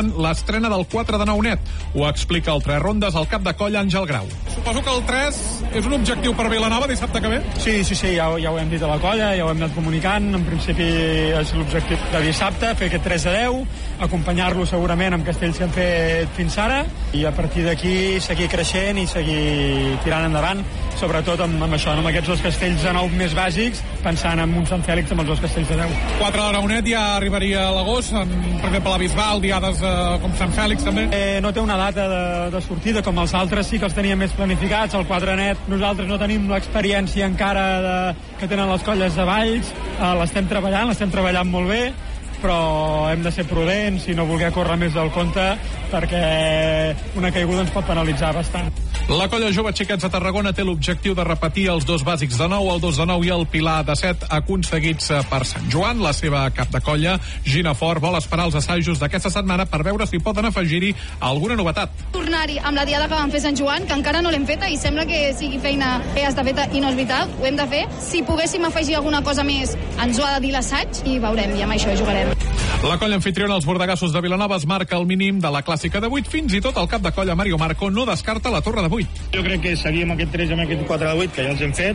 celebren l'estrena del 4 de 9 net. Ho explica el 3 rondes al cap de colla Àngel Grau. Suposo que el 3 és un objectiu per Vilanova dissabte que ve? Sí, ja ho hem dit a la colla, ja ho hem anat comunicant. En principi és l'objectiu de dissabte, fer aquest 3 a 10, acompanyar-lo segurament amb castells que hem fet fins ara, i a partir d'aquí seguir creixent i seguir tirant endavant, sobretot amb això, amb aquests dos castells de 9 més bàsics, pensant en un Sant Fèlix amb els dos castells de 10. 4 de 9 net ja arribaria a l'agost, per exemple la Bisbal, diades com Sant Fèlix també? No té una data de sortida, com els altres sí que els teníem més planificats. El 4 net nosaltres no tenim l'experiència encara que tenen les colles de Valls, l'estem treballant molt bé, però hem de ser prudents i no voler córrer més del compte, perquè una caiguda ens pot penalitzar bastant. La colla jove Xiquets de Tarragona té l'objectiu de repetir els dos bàsics de 9, el 2 de 9 i el Pilar de 7 aconseguits per Sant Joan. La seva cap de colla, Gina Fort, vol esperar els assajos d'aquesta setmana per veure si poden afegir-hi alguna novetat. Tornar-hi amb la diada que vam fer Sant Joan, que encara no l'hem feta i sembla que sigui feina que ja està feta i no és veritat, ho hem de fer. Si poguéssim afegir alguna cosa més, ens ho ha de dir l'assaig i veurem, i amb això jugarem. La colla anfitriona, els Bordegassos de Vilanova, es marca el mínim de la clàssica de 8, fins i tot el cap de colla Mario Marco no descarta la torre de 8. Jo crec que seguim aquest 3 amb aquest 4 de 8, que ja els hem fet,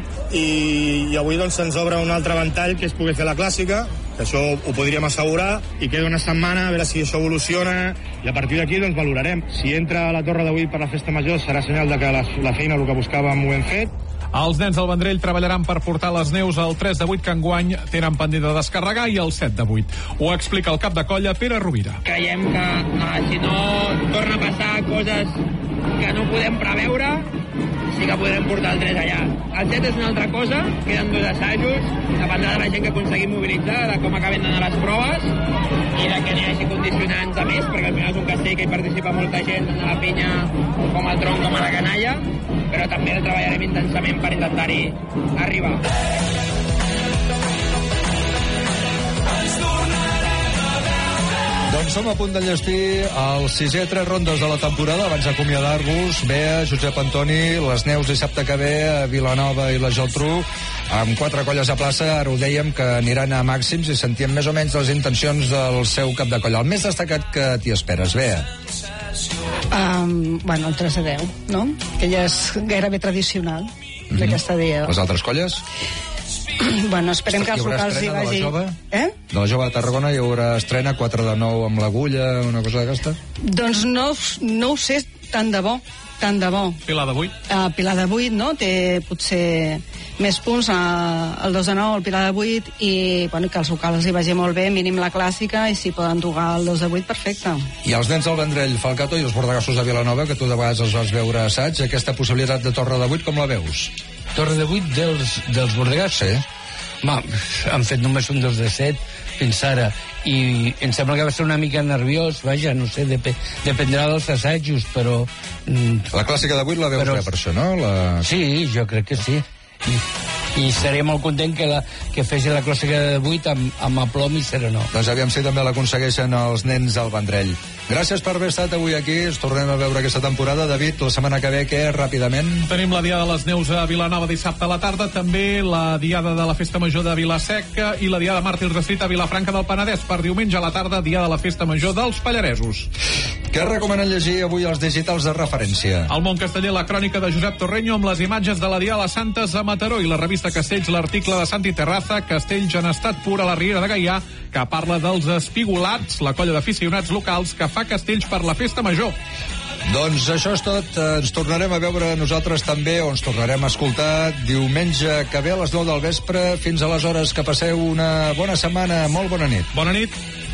i avui doncs se'ns obre un altre ventall, que és poder fer la clàssica, que això ho podríem assegurar, i queda una setmana a veure si això evoluciona, i a partir d'aquí doncs valorarem. Si entra a la torre de 8 per la festa major serà senyal de que la feina, el que buscàvem, ho hem fet. Els nens del Vendrell treballaran per portar les neus al 3 de 8 que enguany tenen pendent de descarregar i el 7 de 8. Ho explica el cap de colla Pere Rovira. Creiem que si no torna a passar coses que no podem preveure, sí que podrem portar el 3 allà. El 7 és una altra cosa, queden 2 assajos, dependrà de la gent que aconseguim mobilitzar, de com acaben d'anar les proves i de que n'hi hagi condicionants a més, perquè al final és un castell que hi participa molta gent, tant a la pinya com al tronc com a la canalla, però també el treballarem intensament per intentar-hi arribar. Doncs som a punt d'enllestir el 6è 3 rondes de la temporada. Abans d'acomiadar-vos, Bea, Josep Antoni, les neus dissabte que ve a Vilanova i la Geltrú, amb 4 colles a plaça. Ara ho dèiem, que aniran a màxims i sentíem més o menys les intencions del seu cap de colla. El més destacat que t'hi esperes, Bea? Bueno, el 3 a 10, no? Que ja és gairebé tradicional d'aquesta dia. Les altres colles? Bueno, esperem que els locals hi vagi... De la jove de Tarragona hi haurà estrena 4 de 9 amb l'Agulla, una cosa d'aquesta? Doncs no ho sé tant de bo. Pilar de 8? Pilar de 8, no? Té potser més punts, el 2 de 9, el Pilar de 8, i bueno, que els locals hi vagi molt bé, mínim la clàssica, i si poden tocar el 2 de 8, perfecte. I els nens del Vendrell, Falcato, i els Bordegassos de Vilanova, que tu de vegades els vas veure a assaig, aquesta possibilitat de torre de 8, com la veus? Torre de 8 dels Bordegassos? Sí. Han fet només un 2 de 7 fins ara, i em sembla que va ser una mica nerviós, vaja, no sé, dependrà dels assajos, però... La clàssica de 8 la veus bé per això, no? Sí, jo crec que sí. I seré molt content que fes la clàssica de 8 amb aplom i serenor. Doncs aviam si també l'aconsegueixen els nens del Vendrell. Gràcies per haver estat avui aquí. Ens tornem a veure aquesta temporada. David, la setmana que ve, què, ràpidament? Tenim la Diada de les Neus a Vilanova dissabte a la tarda, també la Diada de la Festa Major de Vilaseca i la Diada de Màrtirs de Cita a Vilafranca del Penedès. Per diumenge a la tarda, Diada de la Festa Major dels Pallaresos. Què recomanen llegir avui els digitals de referència? El Món Casteller, la crònica de Josep Torreño amb les imatges de la Diada de les Santes a Mataró, i la revista Castells, l'article de Santi Terraza, Castells en estat pur a la Riera de Gaià, que parla dels espigolats, la colla d'aficionats locals que fa castells per la Festa Major. Doncs això és tot. Ens tornarem a veure nosaltres també, o ens tornarem a escoltar diumenge que ve a les 9 del vespre. Fins aleshores, que passeu una bona setmana. Molt bona nit. Bona nit.